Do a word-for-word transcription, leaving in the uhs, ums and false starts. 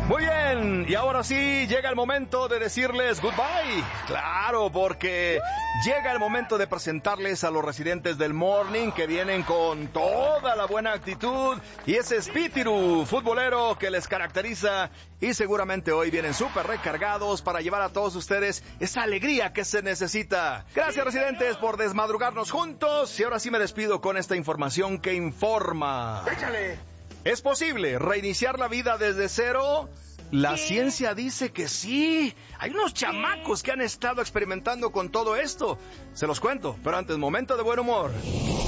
Muy bien, y ahora sí llega el momento de decirles goodbye. Claro, porque llega el momento de presentarles a los residentes del Morning que vienen con toda la buena actitud y ese espíritu futbolero que les caracteriza. Y seguramente hoy vienen súper recargados para llevar a todos ustedes esa alegría que se necesita. Gracias, residentes, por desmadrugarnos juntos. Y ahora sí me despido con esta información que informa. ¡Échale! ¿Es posible reiniciar la vida desde cero? La ¿Qué? ciencia dice que sí. Hay unos chamacos que han estado experimentando con todo esto. Se los cuento, pero antes, momento de buen humor.